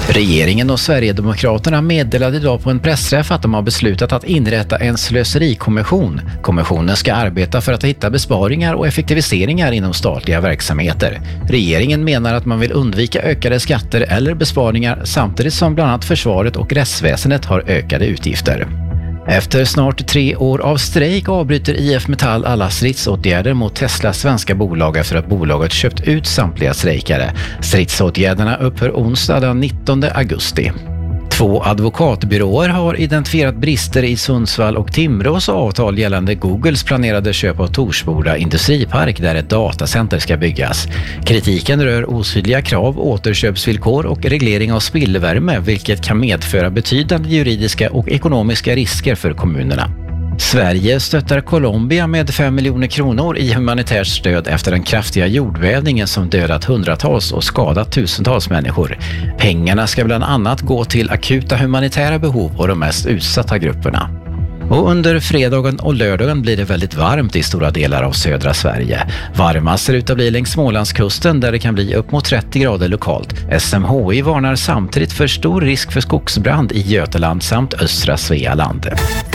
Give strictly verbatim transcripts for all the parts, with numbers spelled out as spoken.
Regeringen och Sverigedemokraterna meddelade idag på en pressträff att de har beslutat att inrätta en slöserikommission. Kommissionen ska arbeta för att hitta besparingar och effektiviseringar inom statliga verksamheter. Regeringen menar att man vill undvika ökade skatter eller besparingar samtidigt som bland annat försvaret och rättsväsendet har ökade utgifter. Efter snart tre år av strejk avbryter I F Metall alla stridsåtgärder mot Teslas svenska bolag efter att bolaget köpt ut samtliga strejkare. Stridsåtgärderna upphör onsdag den nittonde augusti. Två advokatbyråer har identifierat brister i Sundsvall och Timrås avtal gällande Googles planerade köp av Torsboda industripark där ett datacenter ska byggas. Kritiken rör osynliga krav, återköpsvillkor och reglering av spillvärme, vilket kan medföra betydande juridiska och ekonomiska risker för kommunerna. Sverige stöttar Colombia med fem miljoner kronor i humanitärt stöd efter den kraftiga jordbävningen som dödat hundratals och skadat tusentals människor. Pengarna ska bland annat gå till akuta humanitära behov och de mest utsatta grupperna. Och under fredagen och lördagen blir det väldigt varmt i stora delar av södra Sverige. Varmast ser ut att bli längs Smålandskusten där det kan bli upp mot trettio grader lokalt. S M H I varnar samtidigt för stor risk för skogsbrand i Götaland samt östra Svealand.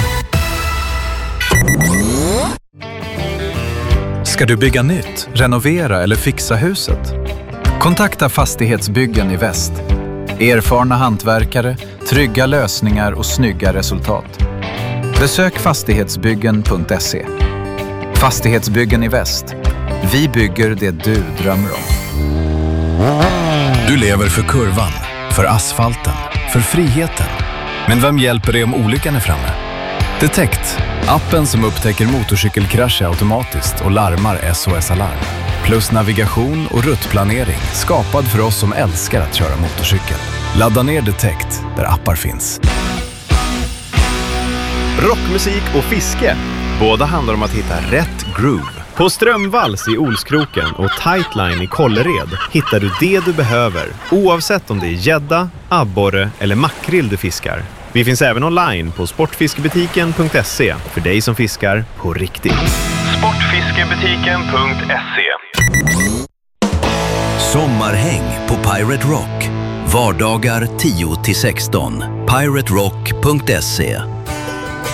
Ska du bygga nytt, renovera eller fixa huset? Kontakta Fastighetsbyggen i Väst. Erfarna hantverkare, trygga lösningar och snygga resultat. Besök fastighetsbyggen punkt se. Fastighetsbyggen i Väst. Vi bygger det du drömmer om. Du lever för kurvan, för asfalten, för friheten. Men vem hjälper dig om olyckan är framme? Detect, appen som upptäcker motorcykelkrascher automatiskt och larmar S O S-alarm. Plus navigation och ruttplanering skapad för oss som älskar att köra motorcykel. Ladda ner Detect där appar finns. Rockmusik och fiske. Båda handlar om att hitta rätt groove. På Strömvalls i Olskroken och Tightline i Kållered hittar du det du behöver. Oavsett om det är gädda, abborre eller makrill du fiskar. Vi finns även online på sportfiskebutiken punkt se för dig som fiskar på riktigt. sportfiskebutiken punkt se. Sommarhäng på Pirate Rock. Vardagar tio till sexton. pirate rock punkt se